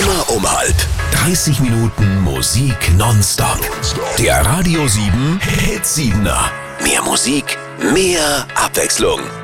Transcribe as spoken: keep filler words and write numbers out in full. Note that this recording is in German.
Immer um halb. dreißig Minuten Musik nonstop. Der Radio sieben Hit siebener. Mehr Musik, mehr Abwechslung.